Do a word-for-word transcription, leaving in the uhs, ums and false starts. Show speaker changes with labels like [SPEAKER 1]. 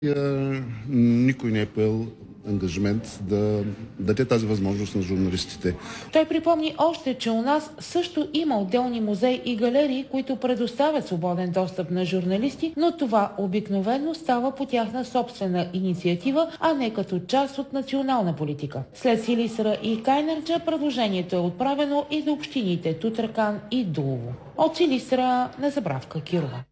[SPEAKER 1] Никой не е поел ангажимент да даде тази възможност на журналистите.
[SPEAKER 2] Той припомни още, че у нас също има отделни музеи и галерии, които предоставят свободен достъп на журналисти, но това обикновено става по тяхна собствена инициатива, а не като част от национална политика. След Силистра и Кайнерджа предложението е отправено и до общините Тутракан и Дулово. От Силистра Незабравка Кирова.